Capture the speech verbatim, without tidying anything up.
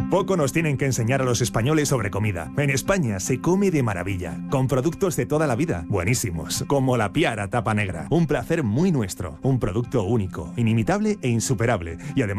Poco nos tienen que enseñar a los españoles sobre comida. En España se come de maravilla, con productos de toda la vida, buenísimos, como la Piara Tapa Negra. Un placer muy nuestro, un producto único, inimitable e insuperable, y además